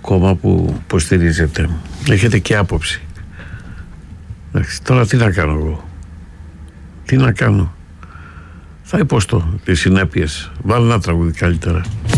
κόμμα που υποστηρίζετε. Έχετε και άποψη. Εντάξει, τώρα τι να κάνω εγώ? Τι να κάνω? Θα υποστώ τις συνέπειες. Βάλε ένα τραγούδι καλύτερα.